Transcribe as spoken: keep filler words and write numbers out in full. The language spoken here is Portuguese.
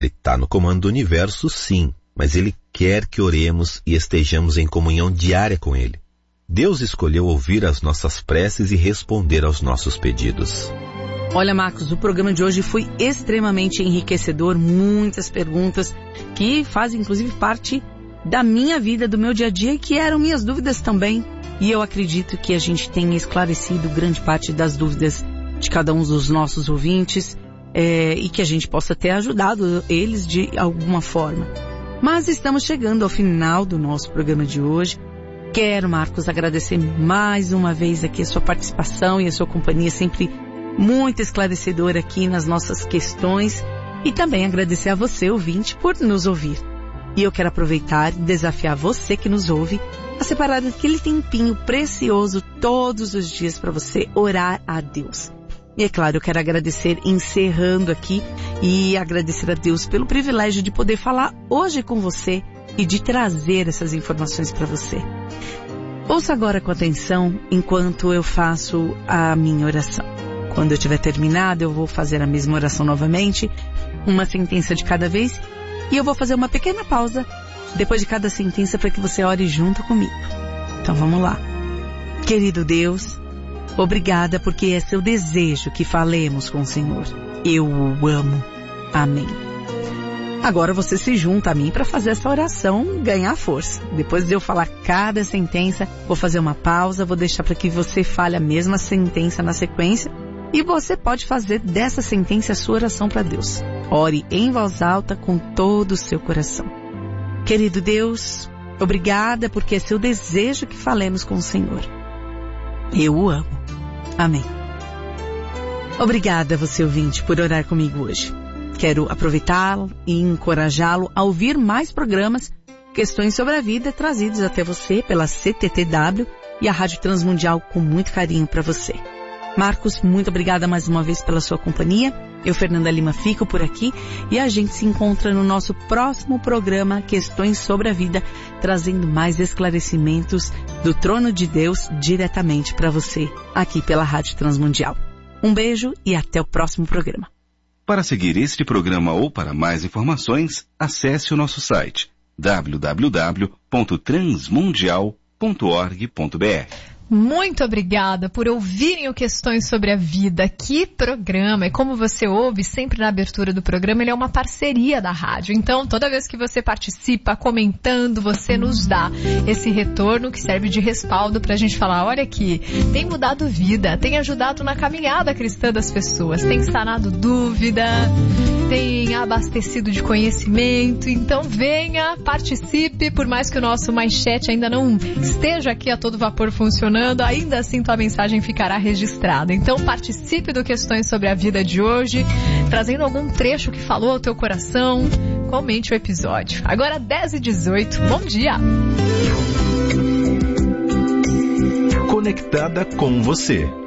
Ele está no comando do universo, sim, mas Ele quer que oremos e estejamos em comunhão diária com Ele. Deus escolheu ouvir as nossas preces e responder aos nossos pedidos. Olha, Marcos, o programa de hoje foi extremamente enriquecedor, muitas perguntas que fazem inclusive parte da minha vida, do meu dia a dia e que eram minhas dúvidas também. E eu acredito que a gente tenha esclarecido grande parte das dúvidas de cada um dos nossos ouvintes é, e que a gente possa ter ajudado eles de alguma forma. Mas estamos chegando ao final do nosso programa de hoje. Quero, Marcos, agradecer mais uma vez aqui a sua participação e a sua companhia sempre muito esclarecedora aqui nas nossas questões e também agradecer a você, ouvinte, por nos ouvir. E eu quero aproveitar e desafiar você que nos ouve a separar aquele tempinho precioso todos os dias para você orar a Deus. E é claro, eu quero agradecer encerrando aqui e agradecer a Deus pelo privilégio de poder falar hoje com você e de trazer essas informações para você. Ouça agora com atenção enquanto eu faço a minha oração. Quando eu tiver terminado, eu vou fazer a mesma oração novamente, uma sentença de cada vez, e eu vou fazer uma pequena pausa depois de cada sentença para que você ore junto comigo. Então vamos lá. Querido Deus, obrigada porque é seu desejo que falemos com o Senhor. Eu o amo. Amém. Agora você se junta a mim para fazer essa oração ganhar força. Depois de eu falar cada sentença, vou fazer uma pausa, vou deixar para que você fale a mesma sentença na sequência. E você pode fazer dessa sentença a sua oração para Deus. Ore em voz alta com todo o seu coração. Querido Deus, obrigada porque é seu desejo que falemos com o Senhor. Eu o amo. Amém. Obrigada, você ouvinte, por orar comigo hoje. Quero aproveitá-lo e encorajá-lo a ouvir mais programas, questões sobre a vida, trazidos até você pela C T T W e a Rádio Transmundial com muito carinho para você. Marcos, muito obrigada mais uma vez pela sua companhia. Eu, Fernanda Lima, fico por aqui e a gente se encontra no nosso próximo programa Questões sobre a Vida, trazendo mais esclarecimentos do trono de Deus diretamente para você, aqui pela Rádio Transmundial. Um beijo e até o próximo programa. Para seguir este programa ou para mais informações, acesse o nosso site w w w ponto transmundial ponto org ponto b r. Muito obrigada por ouvirem o Questões sobre a Vida. Que programa! E como você ouve sempre na abertura do programa, ele é uma parceria da rádio. Então, toda vez que você participa, comentando, você nos dá esse retorno que serve de respaldo pra gente falar, olha aqui, tem mudado vida, tem ajudado na caminhada cristã das pessoas, tem sanado dúvida, tem abastecido de conhecimento. Então, venha, participe, por mais que o nosso manchete ainda não esteja aqui a todo vapor funcionando, ainda assim tua mensagem ficará registrada. Então participe do Questões sobre a Vida de hoje, trazendo algum trecho que falou ao teu coração. Comente o episódio. Agora dez e dezoito, bom dia! Conectada com você.